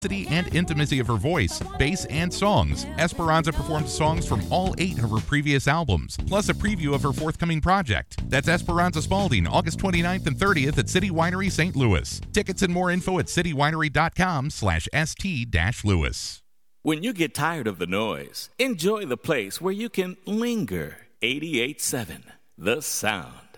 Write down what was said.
and intimacy of her voice, bass, and songs. Esperanza performed songs from all 8 of her previous albums, plus a preview of her forthcoming project. That's Esperanza Spalding, August 29th and 30th at City Winery, St. Louis. Tickets and more info at citywinery.com/st-louis. When you get tired of the noise, enjoy the place where you can linger. 88.7, The Sound.